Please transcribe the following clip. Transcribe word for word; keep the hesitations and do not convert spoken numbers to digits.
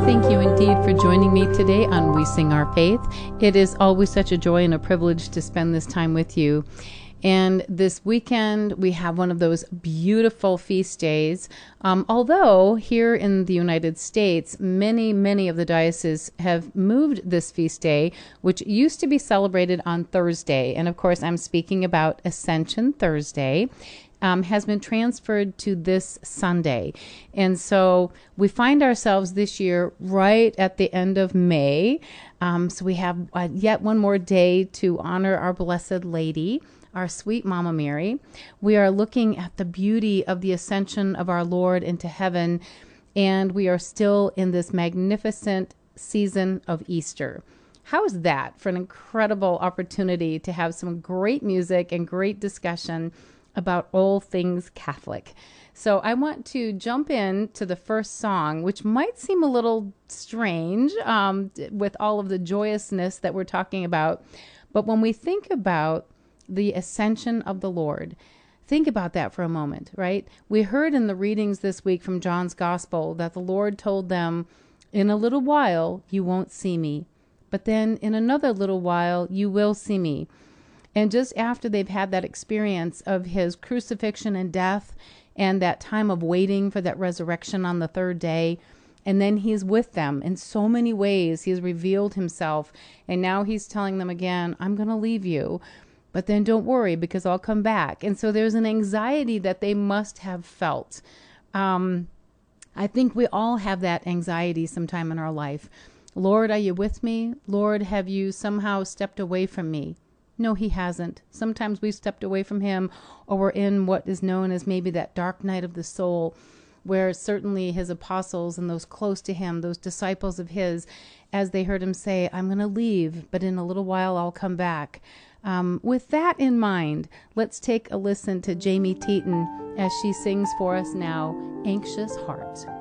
Thank you indeed for joining me today on We Sing Our Faith. It is always such a joy and a privilege to spend this time with you. And this weekend, we have one of those beautiful feast days. Um, although here in the United States, many, many of the dioceses have moved this feast day, which used to be celebrated on Thursday. And of course, I'm speaking about Ascension Thursday. Um, has been transferred to this Sunday. And so we find ourselves this year right at the end of May. Um, so we have uh, yet one more day to honor our Blessed Lady, our sweet Mama Mary. We are looking at the beauty of the ascension of our Lord into heaven, and we are still in this magnificent season of Easter. How is that for an incredible opportunity to have some great music and great discussion about all things Catholic? So I want to jump in to the first song, which might seem a little strange um, with all of the joyousness that we're talking about. But when we think about the ascension of the Lord, think about that for a moment, right? We heard in the readings this week from John's Gospel that the Lord told them, in a little while you won't see me, but then in another little while you will see me. And just after they've had that experience of his crucifixion and death and that time of waiting for that resurrection on the third day, and then he's with them in so many ways. He's revealed himself, and now he's telling them again, I'm going to leave you, but then don't worry because I'll come back. And so there's an anxiety that they must have felt. Um, I think we all have that anxiety sometime in our life. Lord, are you with me? Lord, have you somehow stepped away from me? No, he hasn't. Sometimes we've stepped away from him, or we're in what is known as maybe that dark night of the soul, where certainly his apostles and those close to him, those disciples of his, as they heard him say, I'm going to leave, but in a little while I'll come back. Um, with that in mind, let's take a listen to Jamie Teton as she sings for us now, Anxious Heart.